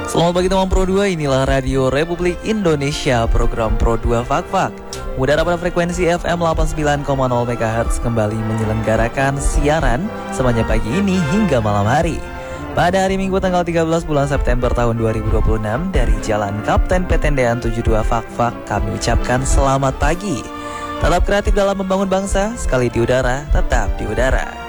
Selamat pagi teman Pro 2, inilah Radio Republik Indonesia, program Pro 2 Fak-Fak. Udara pada frekuensi FM 89,0 MHz kembali menyelenggarakan siaran sepanjang pagi ini hingga malam hari. Pada hari Minggu tanggal 13 bulan September tahun 2026 dari Jalan Kapten Petendean 72 Fak-Fak, kami ucapkan selamat pagi. Tetap kreatif dalam membangun bangsa, sekali di udara, tetap di udara.